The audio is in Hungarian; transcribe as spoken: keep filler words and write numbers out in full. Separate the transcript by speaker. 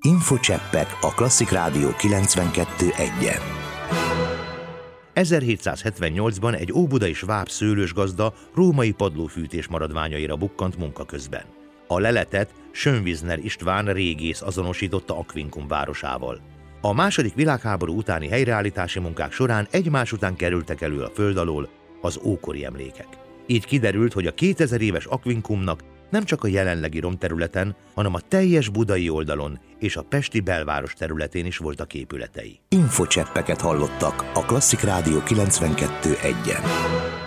Speaker 1: Infocseppek a Klasszik Rádió kilencvenkettő egyen.
Speaker 2: ezerhétszázhetvennyolcban egy óbudai sváb szőlősgazda római padlófűtés maradványaira bukkant munka közben. A leletet Schönwissner István régész azonosította Aquincum városával. A második világháború utáni helyreállítási munkák során egymás után kerültek elő a föld alól az ókori emlékek. Így kiderült, hogy a kétezer éves Aquincumnak nem csak a jelenlegi romterületen, hanem a teljes budai oldalon és a pesti belváros területén is voltak épületei.
Speaker 1: Infocseppeket hallottak a Klasszik Rádió kilencvenkettő egyen.